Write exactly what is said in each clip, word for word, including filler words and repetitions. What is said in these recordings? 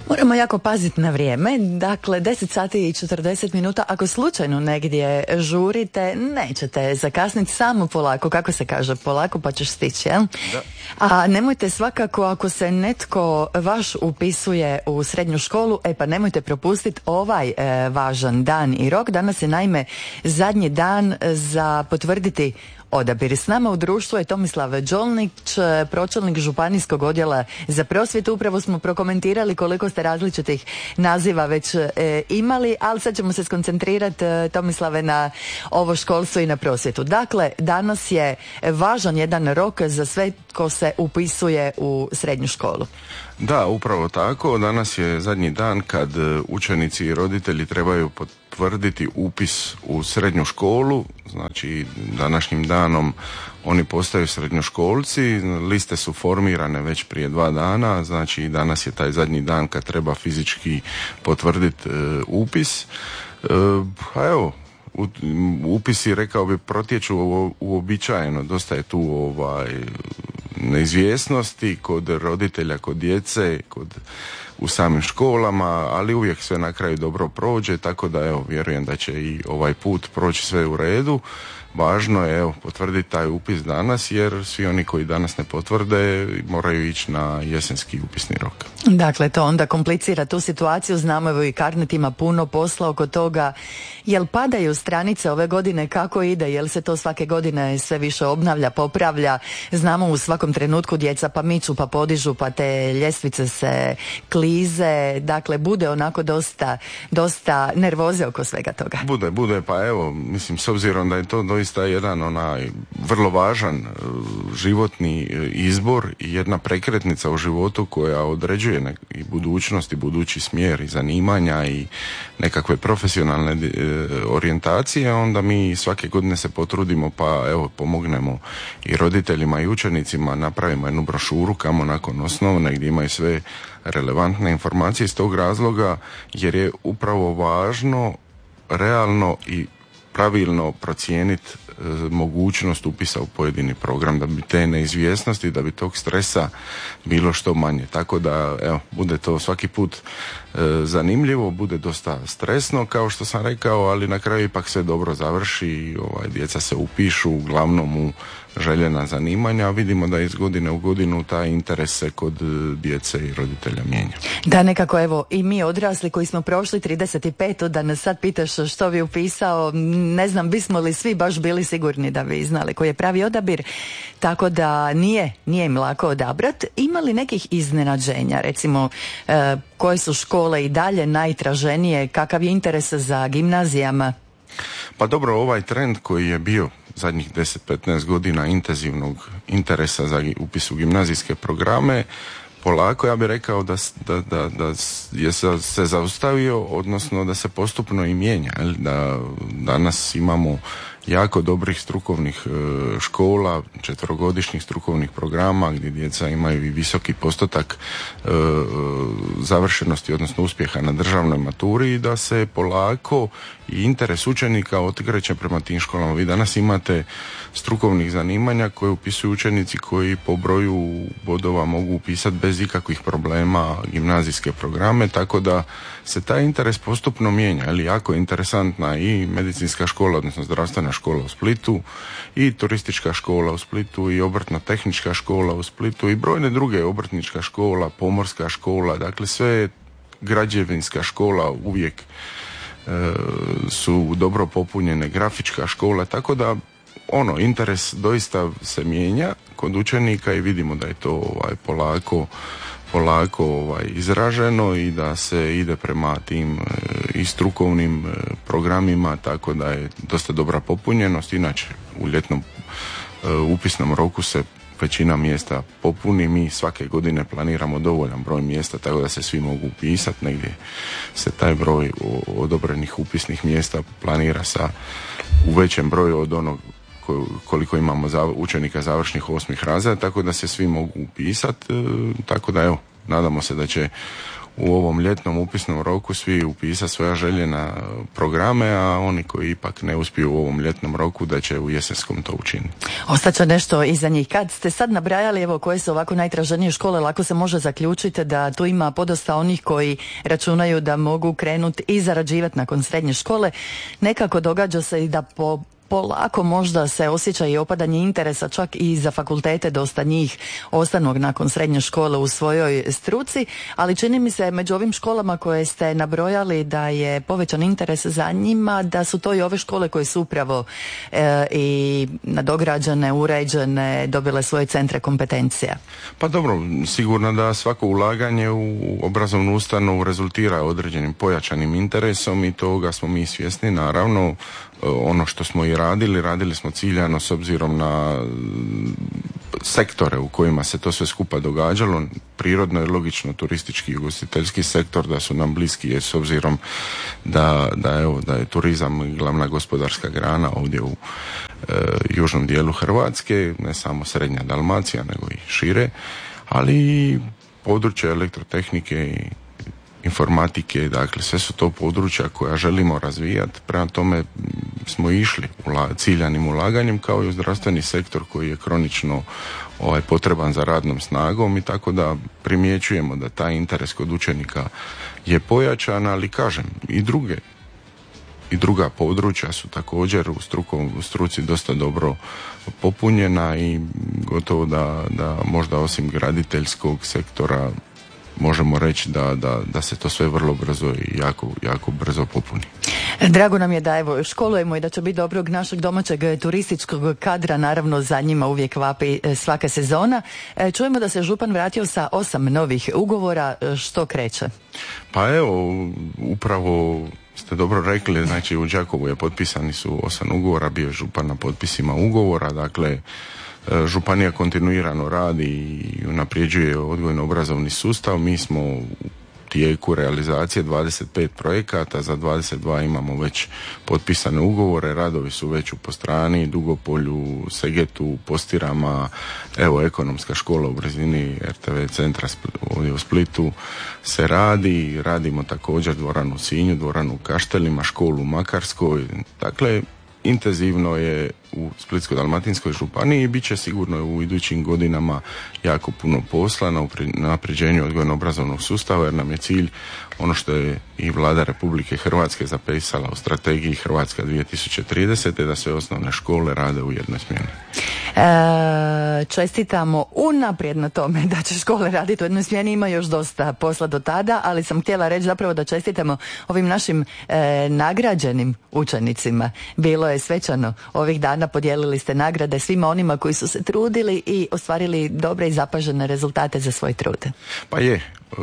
Moramo jako paziti na vrijeme, dakle deset sati i četrdeset minuta, ako slučajno negdje žurite, nećete zakasniti, samo polako, kako se kaže, polako pa ćeš stići, jel? Da. A nemojte svakako, ako se netko vaš upisuje u srednju školu, e pa nemojte propustiti ovaj e, važan dan i rok. Danas je naime zadnji dan za potvrditi odabir. S nama u društvu je Tomislav Đolnić, pročelnik županijskog odjela za prosvjetu. Upravo smo prokomentirali koliko ste različitih naziva već e, imali, ali sad ćemo se skoncentrirati, e, Tomislave, na ovo školstvo i na prosvjetu. Dakle, danas je važan jedan rok za sve ko se upisuje u srednju školu. Da, upravo tako. Danas je zadnji dan kad učenici i roditelji trebaju potvrditi upis u srednju školu. Znači, današnjim danom oni postaju srednjoškolci. Liste su formirane već prije dva dana. Znači, danas je taj zadnji dan kad treba fizički potvrditi e, upis. E, a evo, u, upisi, rekao bi, protječu uobičajeno. Dosta je tu ovaj neizvjesnosti kod roditelja, kod djece, kod u samim školama, ali uvijek sve na kraju dobro prođe, tako da evo, vjerujem da će i ovaj put proći sve u redu. Važno je evo potvrditi taj upis danas, jer svi oni koji danas ne potvrde moraju ići na jesenski upisni rok. Dakle, to onda komplicira tu situaciju. Znamo, evo, i Carnet ima puno posla oko toga. Jel padaju stranice ove godine, kako ide? Jel se to svake godine sve više obnavlja, popravlja? Znamo, u svakom trenutku djeca pa miču, pa podižu, pa te ljestvice se klize. Dakle, bude onako dosta, dosta nervoze oko svega toga. Bude, bude, pa evo, mislim, s obzirom da je to doista jedan onaj vrlo važan uh, životni izbor i jedna prekretnica u životu koja određuje nek- i budućnost i budući smjer i zanimanja i nekakve profesionalne uh, orijentacije, onda mi svake godine se potrudimo pa evo pomognemo i roditeljima i učenicima, napravimo jednu brošuru kamo nakon osnovne gdje imaju sve relevantne informacije iz tog razloga, jer je upravo važno realno i pravilno procijeniti e, mogućnost upisa u pojedini program, da bi te neizvjesnosti, da bi tog stresa bilo što manje. Tako da, evo, bude to svaki put e, zanimljivo, bude dosta stresno, kao što sam rekao, ali na kraju ipak sve dobro završi, ovaj, djeca se upišu uglavnom u željena zanimanja, a vidimo da iz godine u godinu taj interes se kod djece i roditelja mijenja. Da, nekako, evo, i mi odrasli koji smo prošli trideset pet, da nas sad pitaš što bi upisao, ne znam, bismo li svi baš bili sigurni da bi znali koji je pravi odabir, tako da nije, nije im lako odabrat. Ima li nekih iznenađenja, recimo, e, koje su škole i dalje najtraženije, kakav je interes za gimnazijama? Pa dobro, ovaj trend koji je bio zadnjih deset do petnaest godina intenzivnog interesa za upis u gimnazijske programe, polako ja bih rekao da, da, da, da je se zaustavio, odnosno da se postupno i mijenja. Da danas imamo jako dobrih strukovnih škola, četverogodišnjih strukovnih programa gdje djeca imaju i visoki postotak e, završenosti, odnosno uspjeha na državnoj maturi, i da se polako i interes učenika okreće prema tim školama. Vi danas imate strukovnih zanimanja koje upisuju učenici koji po broju bodova mogu upisati bez ikakvih problema gimnazijske programe, tako da se taj interes postupno mijenja. Ali jako je interesantna i medicinska škola, odnosno zdravstvena škola u Splitu, i turistička škola u Splitu, i obrtno-tehnička škola u Splitu, i brojne druge, obrtnička škola, pomorska škola, dakle sve, građevinska škola uvijek e, su dobro popunjene, grafička škola, tako da ono, interes doista se mijenja kod učenika i vidimo da je to ovaj, polako polako ovaj, izraženo i da se ide prema tim e, i strukovnim e, programima, tako da je dosta dobra popunjenost. Inače, u ljetnom e, upisnom roku se većina mjesta popuni. Mi svake godine planiramo dovoljan broj mjesta, tako da se svi mogu upisati. Negdje se taj broj odobrenih upisnih mjesta planira sa u većem broju od onog koliko imamo učenika završnih osmih razreda, tako da se svi mogu upisati, tako da evo, nadamo se da će u ovom ljetnom upisnom roku svi upisa svoja željena programe, a oni koji ipak ne uspiju u ovom ljetnom roku da će u jesenskom to učiniti. Ostaće nešto iza njih. Kad ste sad nabrajali evo koje su ovako najtraženije škole, lako se može zaključiti da tu ima podosta onih koji računaju da mogu krenuti i zarađivati nakon srednje škole. Nekako događa se i da po polako možda se osjeća i opadanje interesa, čak i za fakultete dosta njih ostanu nakon srednje škole u svojoj struci, ali čini mi se među ovim školama koje ste nabrojali da je povećan interes za njima, da su to i ove škole koje su upravo e, i nadograđene, uređene, dobile svoje centre kompetencija. Pa dobro, sigurno da svako ulaganje u obrazovnu ustanovu rezultira određenim pojačanim interesom i toga smo mi svjesni, naravno. Ono što smo i radili, radili smo ciljano s obzirom na sektore u kojima se to sve skupa događalo. Prirodno i logično turistički i ugostiteljski sektor da su nam bliski, jer s obzirom da, da, evo, da je turizam glavna gospodarska grana ovdje u e, južnom dijelu Hrvatske, ne samo srednja Dalmacija nego i šire, ali i područje elektrotehnike i informatike, dakle sve su to područja koja želimo razvijati, prema tome smo išli ula, ciljanim ulaganjem kao i u zdravstveni sektor koji je kronično ovaj, potreban za radnom snagom i tako da primjećujemo da taj interes kod učenika je pojačan, ali kažem i druge i druga područja su također u, strukom, u struci dosta dobro popunjena i gotovo da, da možda osim graditeljskog sektora možemo reći da, da, da se to sve vrlo brzo i jako, jako brzo popuni. Drago nam je da evo školujemo i da će biti dobrog našeg domaćeg turističkog kadra, naravno za njima uvijek vapi svaka sezona. Čujemo da se župan vratio sa osam novih ugovora, što kreće? Pa evo, upravo ste dobro rekli, znači u Đakovu je potpisani su osam ugovora, bio je župan na potpisima ugovora, dakle županija kontinuirano radi i unapređuje odgojno-obrazovni sustav. Mi smo u tijeku realizacije dvadeset pet projekata, za dvadeset dva imamo već potpisane ugovore, radovi su već u Postrani, Dugopolju, Segetu, Postirama, evo ekonomska škola u blizini er te ve centra ovdje u Splitu se radi, radimo također dvoranu u Sinju, dvoranu u Kaštelima, školu u Makarskoj, dakle intenzivno je u Splitsko-dalmatinskoj županiji i bit će sigurno u idućim godinama jako puno posla na napređenju odgojno-obrazovnog sustava, jer nam je cilj ono što je i Vlada Republike Hrvatske zapisala u strategiji Hrvatska dvije tisuće trideset. da sve osnovne škole rade u jednoj smjeni. E, čestitamo unaprijed na tome da će škole raditi u jednoj smjeni, ima još dosta posla do tada, ali sam htjela reći zapravo da čestitamo ovim našim e, nagrađenim učenicima. Bilo je svečano ovih dana, podijelili ste nagrade svima onima koji su se trudili i ostvarili dobre i zapažene rezultate za svoj trud. Pa je,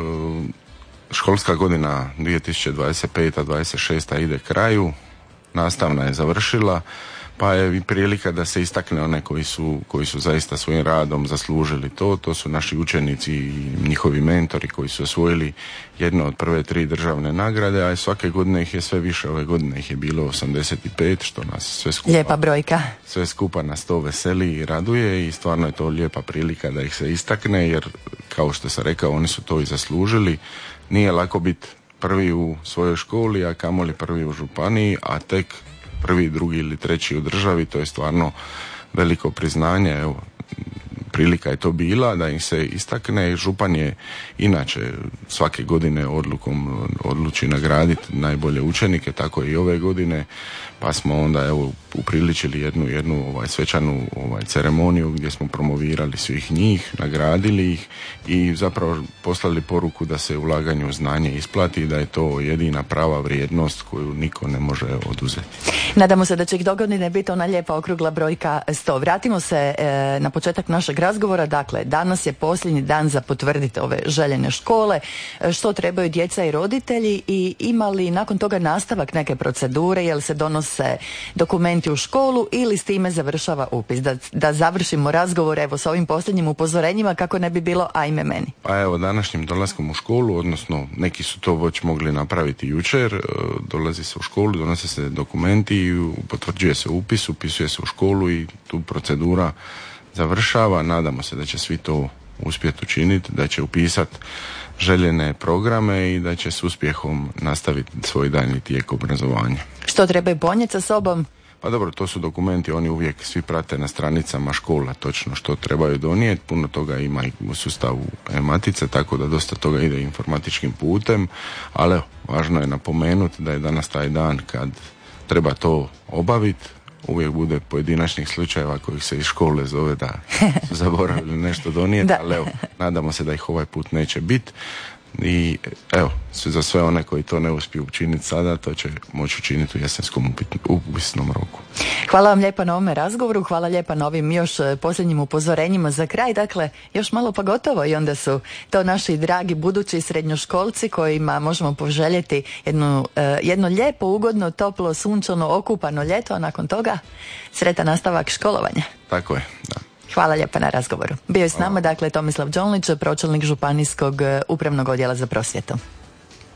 školska godina dvije tisuće dvadeset peta dvadeset šesta ide kraju, nastavna je završila, pa je i prilika da se istakne one koji su, koji su zaista svojim radom zaslužili to. To su naši učenici i njihovi mentori koji su osvojili jedno od prve tri državne nagrade, a svake godine ih je sve više. Ove godine ih je bilo osamdeset pet, što nas sve skupa, lijepa brojka. Sve skupa nas to veseli i raduje i stvarno je to lijepa prilika da ih se istakne, jer kao što sam rekao, oni su to i zaslužili. Nije lako biti prvi u svojoj školi, a kamoli prvi u županiji, a tek prvi, drugi ili treći u državi, to je stvarno veliko priznanje. Evo, prilika je to bila da im se istakne. Župan je inače svake godine odlukom odluči nagraditi najbolje učenike, tako i ove godine, pa smo onda evo upriličili jednu, jednu ovaj, svečanu ovaj, ceremoniju gdje smo promovirali svih njih, nagradili ih i zapravo poslali poruku da se ulaganje u znanje isplati i da je to jedina prava vrijednost koju niko ne može oduzeti. Nadamo se da će ih dogodine biti ona lijepa okrugla brojka sto. Vratimo se e, na početak našeg razgovora. Dakle, danas je posljednji dan za potvrditi ove željene škole, što trebaju djeca i roditelji i ima li nakon toga nastavak neke procedure, jel se donose dokumenti u školu ili s time završava upis. Da, da završimo razgovor evo s ovim posljednjim upozorenjima kako ne bi bilo ajme meni. Pa evo, današnjim dolaskom u školu, odnosno neki su to već mogli napraviti jučer, dolazi se u školu, donose se dokumenti, potvrđuje se upis, upisuje se u školu i tu procedura završava. Nadamo se da će svi to uspjeti učiniti, da će upisati željene programe i da će s uspjehom nastaviti svoj daljnji tijek obrazovanja. Što trebaju ponijeti sa sobom? Pa dobro, to su dokumenti, oni uvijek svi prate na stranicama škola točno što trebaju donijeti, puno toga ima i u sustavu e-matice, tako da dosta toga ide informatičkim putem, ali evo, važno je napomenuti da je danas taj dan kad treba to obaviti, uvijek bude pojedinačnih slučajeva kojih se iz škole zove da su zaboravili nešto donijeti, ali evo, nadamo se da ih ovaj put neće biti. I evo, za sve one koji to ne uspiju učiniti sada, to će moći učiniti u jesenskom upisnom roku. Hvala vam lijepa na ovome razgovoru, hvala lijepa na ovim još posljednjim upozorenjima za kraj. Dakle, još malo pa gotovo i onda su to naši dragi budući srednjoškolci kojima možemo poželjeti jedno, jedno lijepo, ugodno, toplo, sunčano, okupano ljeto, a nakon toga sretan nastavak školovanja. Tako je, da. Hvala lijepa na razgovoru. Bio je s nama, dakle, Tomislav Đonlić, pročelnik Županijskog upravnog odjela za prosvjetu.